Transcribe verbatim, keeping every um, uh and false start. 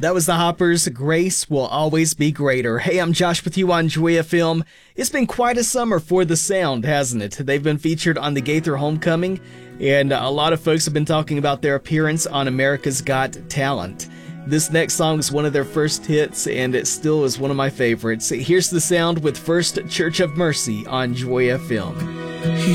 That was the Hoppers. Grace will always be greater. Hey, I'm Josh with you on Joy F M. It's been quite a summer for The Sound, hasn't it? They've been featured on the Gaither Homecoming, and a lot of folks have been talking about their appearance on America's Got Talent. This next song is one of their first hits, and it still is one of my favorites. Here's The Sound with First Church of Mercy on Joy F M.